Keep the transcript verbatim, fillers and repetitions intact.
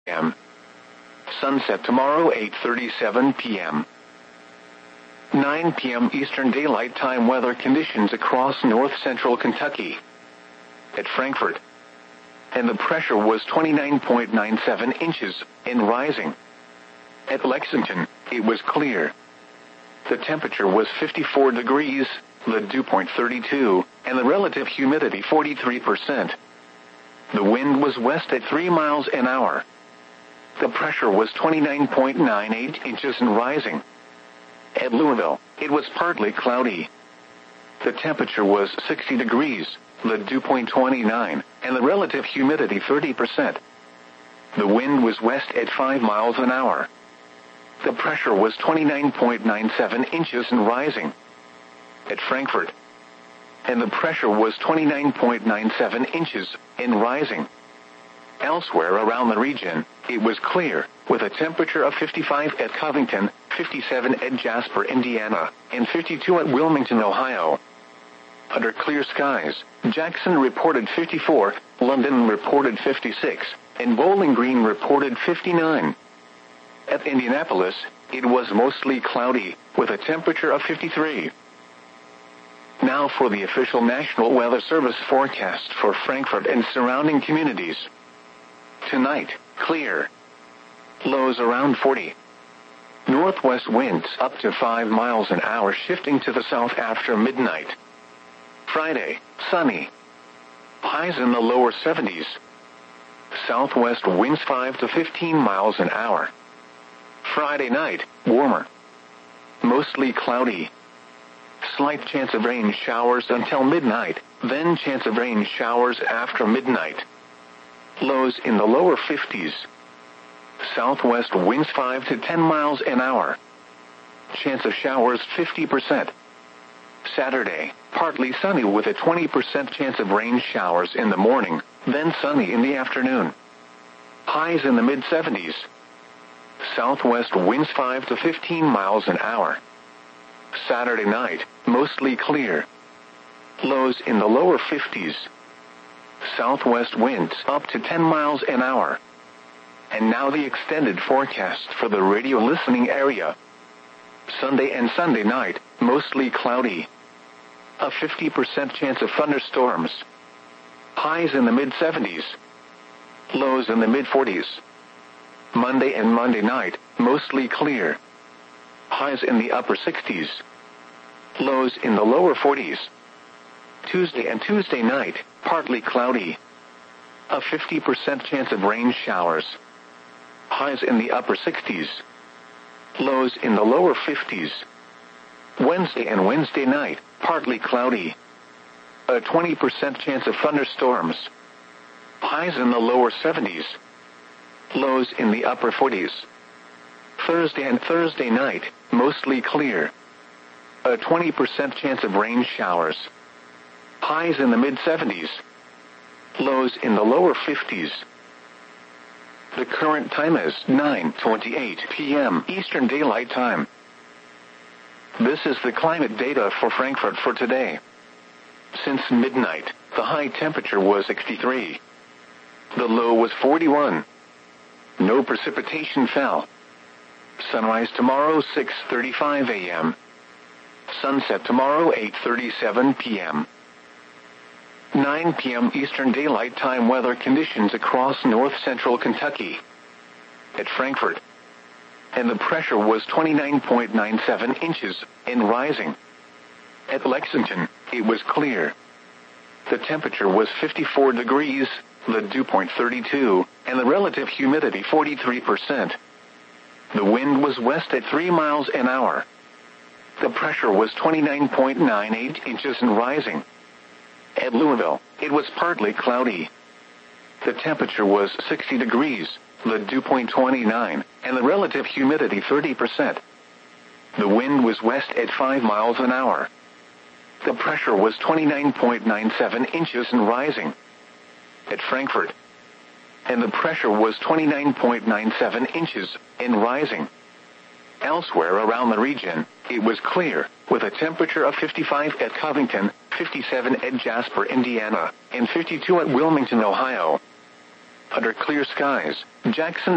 p.m. Sunset tomorrow eight thirty-seven p.m. nine p.m. Eastern Daylight Time weather conditions across north-central Kentucky. At Frankfort. And the pressure was twenty-nine point nine seven inches, and rising. At Lexington, it was clear. The temperature was fifty-four degrees, the dew point thirty-two, and the relative humidity forty-three percent. The wind was west at three miles an hour. The pressure was twenty-nine point nine eight inches and rising. At Louisville, it was partly cloudy. The temperature was sixty degrees, the dew point twenty-nine, and the relative humidity thirty percent. The wind was west at five miles an hour. The pressure was twenty-nine point nine seven inches and rising. At Frankfort. And the pressure was twenty-nine point nine seven inches, and rising. Elsewhere around the region, it was clear, with a temperature of fifty-five at Covington, fifty-seven at Jasper, Indiana, and fifty-two at Wilmington, Ohio. Under clear skies, Jackson reported fifty-four, London reported fifty-six, and Bowling Green reported fifty-nine. At Indianapolis, it was mostly cloudy, with a temperature of fifty-three. Now for the official National Weather Service forecast for Frankfort and surrounding communities. Tonight, clear. Lows around forty. Northwest winds up to five miles an hour shifting to the south after midnight. Friday, sunny. Highs in the lower seventies. Southwest winds five to fifteen miles an hour. Friday night, warmer. Mostly cloudy. Slight chance of rain showers until midnight, then chance of rain showers after midnight. Lows in the lower fifties. Southwest winds five to ten miles an hour. Chance of showers fifty percent. Saturday, partly sunny with a twenty percent chance of rain showers in the morning, then sunny in the afternoon. Highs in the mid seventies. Southwest winds five to fifteen miles an hour. Saturday night, mostly clear. Lows in the lower fifties. Southwest winds up to ten miles an hour. And now the extended forecast for the radio listening area. Sunday and Sunday night, mostly cloudy. A fifty percent chance of thunderstorms. Highs in the mid seventies. Lows in the mid forties. Monday and Monday night, mostly clear. Highs in the upper sixties. Lows in the lower forties. Tuesday and Tuesday night, partly cloudy. A fifty percent chance of rain showers. Highs in the upper sixties. Lows in the lower fifties. Wednesday and Wednesday night, partly cloudy. A twenty percent chance of thunderstorms. Highs in the lower seventies. Lows in the upper forties. Thursday and Thursday night, mostly clear. A twenty percent chance of rain showers. Highs in the mid seventies. Lows in the lower fifties. The current time is nine twenty-eight p.m. Eastern Daylight Time. This is the climate data for Frankfort for today. Since midnight, the high temperature was sixty-three. The low was forty-one. No precipitation fell. Sunrise tomorrow six thirty-five a.m. Sunset tomorrow eight thirty-seven p.m. nine p.m. Eastern Daylight Time weather conditions across north-central Kentucky. At Frankfort. And the pressure was twenty-nine point nine seven inches, and rising. At Lexington, it was clear. The temperature was fifty-four degrees, the dew point thirty-two, and the relative humidity forty-three percent. The wind was west at three miles an hour. The pressure was twenty-nine point nine eight inches and rising. At Louisville, it was partly cloudy. The temperature was sixty degrees, the dew point twenty-nine, and the relative humidity thirty percent. The wind was west at five miles an hour. The pressure was twenty-nine point nine seven inches and rising. At Frankfort. And the pressure was twenty-nine point nine seven inches, and rising. Elsewhere around the region, it was clear, with a temperature of fifty-five at Covington, fifty-seven at Jasper, Indiana, and fifty-two at Wilmington, Ohio. Under clear skies, Jackson